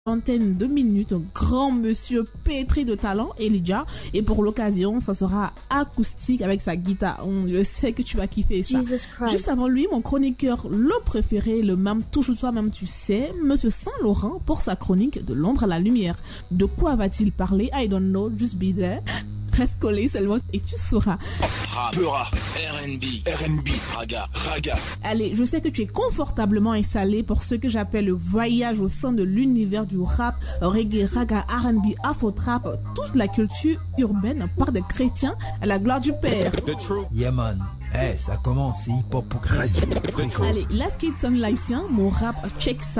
Vingtaine de minutes, un grand monsieur pétri de talent, Elijah, et pour l'occasion, ça sera acoustique avec sa guitare. Je sais que tu vas kiffer ça. Juste avant lui, mon chroniqueur, le préféré, le même toujours toi-même tu sais, Monsieur Saint-Laurent, pour sa chronique de l'ombre à la lumière. De quoi va-t-il parler? I don't know, just be there. Reste collé seulement et tu sauras. Rap, R&B, raga. Allez, je sais que tu es confortablement installé pour ce que j'appelle le voyage au sein de l'univers du rap, reggae, raga, R&B, afro-trap, toute la culture urbaine par des chrétiens à la gloire du Père. Yeah man, ça commence, c'est hip-hop pour Christ. Allez, Last Kid Son Lycien, mon rap, check ça.